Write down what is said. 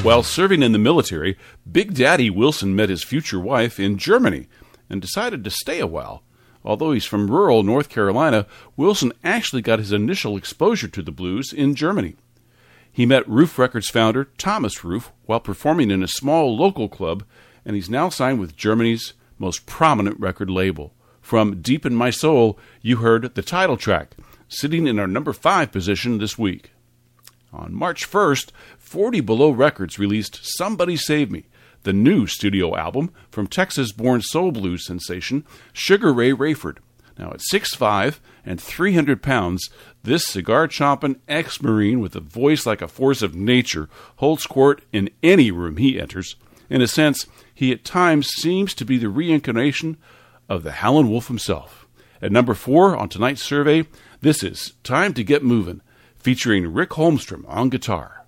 While serving in the military, Big Daddy Wilson met his future wife in Germany and decided to stay a while. Although he's from rural North Carolina, Wilson actually got his initial exposure to the blues in Germany. He met Roof Records founder Thomas Roof while performing in a small local club, and he's now signed with Germany's most prominent record label. From Deep in My Soul, you heard the title track, sitting in our number 5 position this week. On March 1st, 40 Below Records released Somebody Save Me, the new studio album from Texas-born soul blues sensation Sugar Ray Rayford. Now at 6'5" and 300 pounds, this cigar-chomping ex-Marine with a voice like a force of nature holds court in any room he enters. In a sense, he at times seems to be the reincarnation of the Howlin' Wolf himself. At number 4 on tonight's survey, this is Time to Get Movin', featuring Rick Holmstrom on guitar.